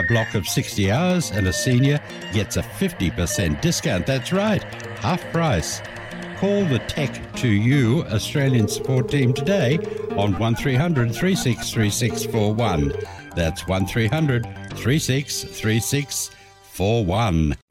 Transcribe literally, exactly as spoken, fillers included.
block of sixty hours and a senior gets a fifty percent discount. That's right, half price. Call the Tech to You Australian support team today on one three hundred, three six three six four one. That's one three hundred, three six three six four one.